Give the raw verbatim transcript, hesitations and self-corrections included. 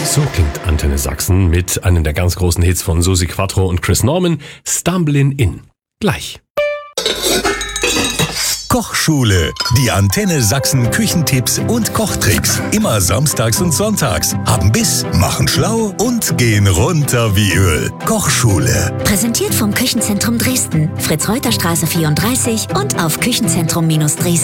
So klingt Antenne Sachsen mit einem der ganz großen Hits von Susi Quattro und Chris Norman, Stumblin' In. Gleich. Kochschule. Die Antenne Sachsen Küchentipps und Kochtricks. Immer samstags und sonntags. Haben Biss, machen schlau und gehen runter wie Öl. Kochschule. Präsentiert vom Küchenzentrum Dresden. Fritz-Reuter-Straße vierunddreißig und auf küchenzentrum Dresden.